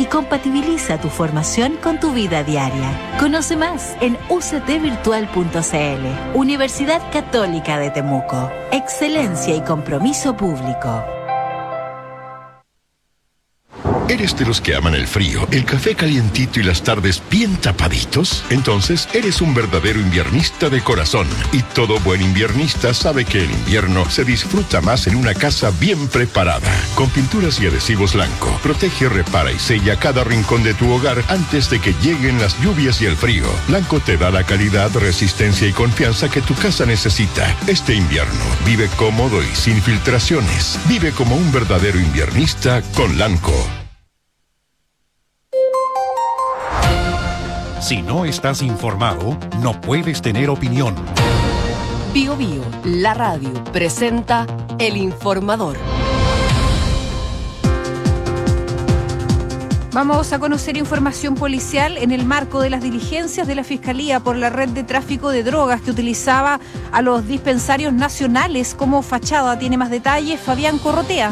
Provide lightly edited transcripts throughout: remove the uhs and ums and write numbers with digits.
compatibiliza tu formación con tu vida diaria. Conoce más en uctvirtual.cl. Universidad Católica de Temuco. Excelencia y compromiso público. ¿Eres de los que aman el frío, el café calientito y las tardes bien tapaditos? Entonces eres un verdadero inviernista de corazón. Y todo buen inviernista sabe que el invierno se disfruta más en una casa bien preparada. Con pinturas y adhesivos Lanco, protege, repara y sella cada rincón de tu hogar antes de que lleguen las lluvias y el frío. Lanco te da la calidad, resistencia y confianza que tu casa necesita. Este invierno, vive cómodo y sin filtraciones. Vive como un verdadero inviernista con Lanco. Si no estás informado, no puedes tener opinión. Bio Bio, la radio, presenta El Informador. Vamos a conocer información policial en el marco de las diligencias de la Fiscalía por la red de tráfico de drogas que utilizaba a los dispensarios nacionales como fachada. Tiene más detalles Fabián Corrotea.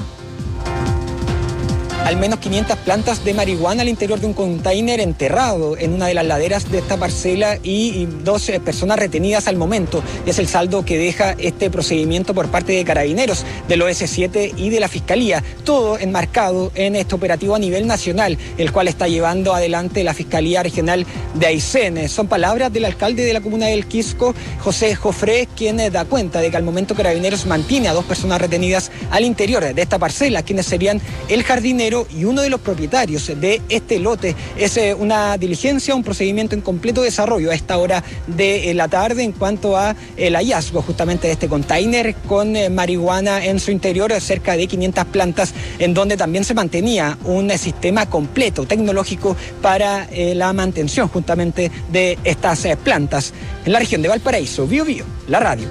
Al menos 500 plantas de marihuana al interior de un container enterrado en una de las laderas de esta parcela y 2 personas retenidas al momento. Y es el saldo que deja este procedimiento por parte de Carabineros, del OS7 y de la Fiscalía. Todo enmarcado en este operativo a nivel nacional, el cual está llevando adelante la Fiscalía Regional de Aysén. Son palabras del alcalde de la comuna del Quisco, José Jofré, quien da cuenta de que al momento Carabineros mantiene a 2 personas retenidas al interior de esta parcela, quienes serían el jardinero y uno de los propietarios de este lote. Es una diligencia, un procedimiento en completo desarrollo a esta hora de la tarde en cuanto a el hallazgo justamente de este container con marihuana en su interior, cerca de 500 plantas, en donde también se mantenía un sistema completo tecnológico para la mantención justamente de estas plantas. En la región de Valparaíso, Bio Bio, la radio.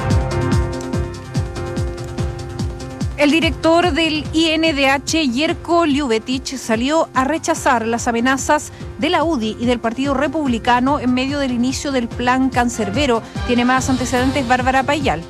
El director del INDH, Jerko Ljubetich, salió a rechazar las amenazas de la UDI y del Partido Republicano en medio del inicio del plan Cancerbero. Tiene más antecedentes Bárbara Payal.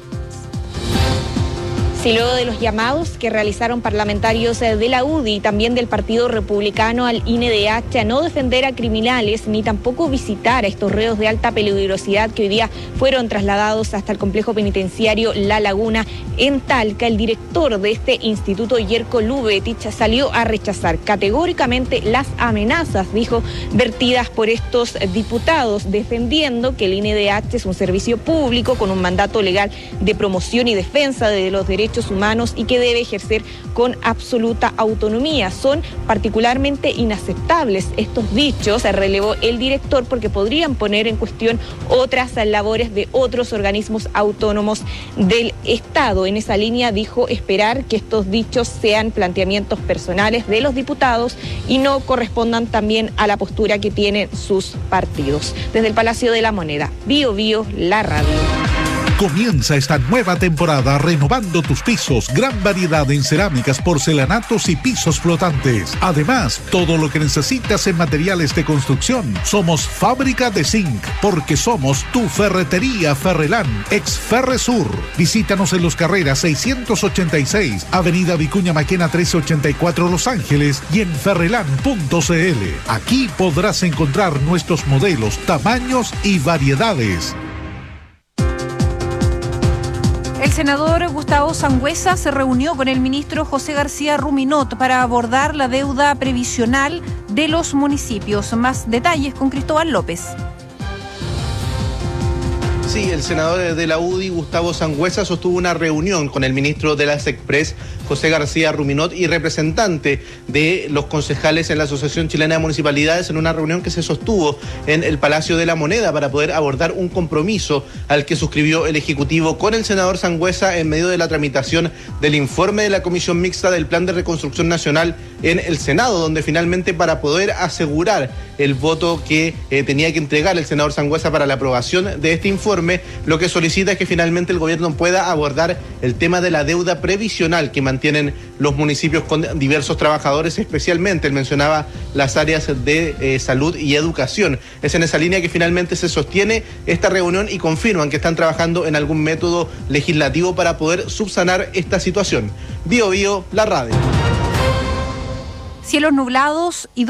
Sí, luego de los llamados que realizaron parlamentarios de la UDI y también del Partido Republicano al INDH a no defender a criminales ni tampoco visitar a estos reos de alta peligrosidad que hoy día fueron trasladados hasta el complejo penitenciario La Laguna en Talca, el director de este instituto, Jerko Ljubetich, salió a rechazar categóricamente las amenazas, dijo, vertidas por estos diputados, defendiendo que el INDH es un servicio público con un mandato legal de promoción y defensa de los derechos humanos y que debe ejercer con absoluta autonomía. Son particularmente inaceptables estos dichos, relevó el director, porque podrían poner en cuestión otras labores de otros organismos autónomos del Estado. En esa línea dijo esperar que estos dichos sean planteamientos personales de los diputados y no correspondan también a la postura que tienen sus partidos. Desde el Palacio de la Moneda, Bio Bio, la radio. Comienza esta nueva temporada renovando tus pisos. Gran variedad en cerámicas, porcelanatos y pisos flotantes. Además, todo lo que necesitas en materiales de construcción. Somos Fábrica de Zinc, porque somos tu ferretería Ferrelán, ex Ferresur. Visítanos en Los Carreras 686, Avenida Vicuña Maquena 1384 Los Ángeles y en ferrelán.cl. Aquí podrás encontrar nuestros modelos, tamaños y variedades. El senador Gustavo Sangüesa se reunió con el ministro José García Ruminot para abordar la deuda previsional de los municipios. Más detalles con Cristóbal López. Sí, el senador de la UDI, Gustavo Sangüesa, sostuvo una reunión con el ministro de las Express, José García Ruminot, y representante de los concejales en la Asociación Chilena de Municipalidades, en una reunión que se sostuvo en el Palacio de la Moneda para poder abordar un compromiso al que suscribió el Ejecutivo con el senador Sangüesa en medio de la tramitación del informe de la Comisión Mixta del Plan de Reconstrucción Nacional en el Senado, donde finalmente, para poder asegurar el voto que tenía que entregar el senador Sangüesa para la aprobación de este informe, lo que solicita es que finalmente el gobierno pueda abordar el tema de la deuda previsional que mantienen los municipios con diversos trabajadores, especialmente, él mencionaba las áreas de salud y educación. Es en esa línea que finalmente se sostiene esta reunión y confirman que están trabajando en algún método legislativo para poder subsanar esta situación. Bio Bio, la radio. Cielos nublados y